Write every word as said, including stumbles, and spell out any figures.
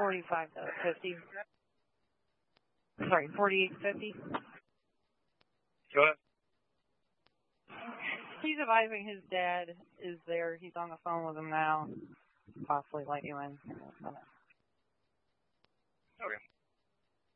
forty-five fifty. Sorry, forty-eight fifty. Go ahead. He's advising his dad is there. He's on the phone with him now. Possibly let you in. Okay.